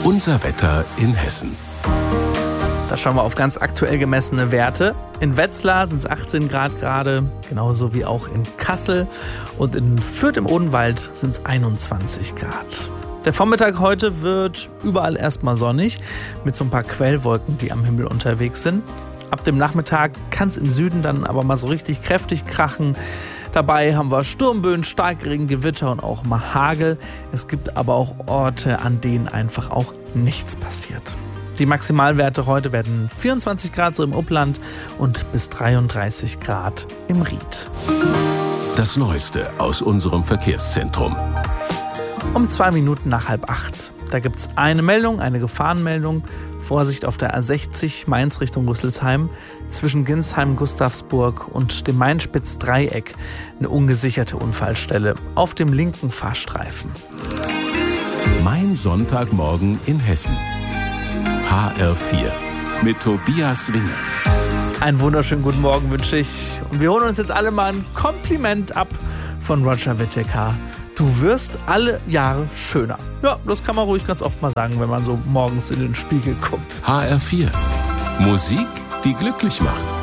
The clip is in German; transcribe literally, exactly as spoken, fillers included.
Unser Wetter in Hessen. Da schauen wir auf ganz aktuell gemessene Werte. In Wetzlar sind es achtzehn Grad gerade, genauso wie auch in Kassel. Und in Fürth im Odenwald sind es einundzwanzig Grad. Der Vormittag heute wird überall erstmal sonnig, mit so ein paar Quellwolken, die am Himmel unterwegs sind. Ab dem Nachmittag kann es im Süden dann aber mal so richtig kräftig krachen. Dabei haben wir Sturmböen, Starkregen, Gewitter und auch mal Hagel. Es gibt aber auch Orte, an denen einfach auch nichts passiert. Die Maximalwerte heute werden vierundzwanzig Grad so im Upland und bis dreiunddreißig Grad im Ried. Das Neueste aus unserem Verkehrszentrum. Um zwei Minuten nach halb acht. Da gibt es eine Meldung, eine Gefahrenmeldung. Vorsicht auf der A sechzig Mainz Richtung Rüsselsheim. Zwischen Ginsheim, Gustavsburg und dem Mainspitz-Dreieck eine ungesicherte Unfallstelle auf dem linken Fahrstreifen. Mein Sonntagmorgen in Hessen. H R vier mit Tobias Winger. Einen wunderschönen guten Morgen wünsche ich. Und wir holen uns jetzt alle mal ein Kompliment ab von Roger Whittaker. Du wirst alle Jahre schöner. Ja, das kann man ruhig ganz oft mal sagen, wenn man so morgens in den Spiegel guckt. H R vier. Musik, die glücklich macht.